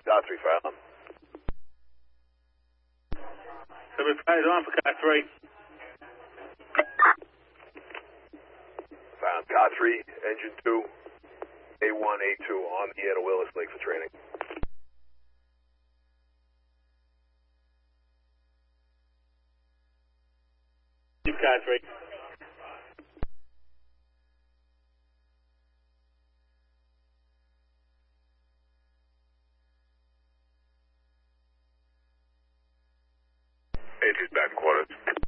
Car 3, fire alarm. 75 is on for Car 3. Fire alarm, Car 3, engine 2, A1, A2 on the air to Willis Lake for training. Car 3. A2's back in quarters.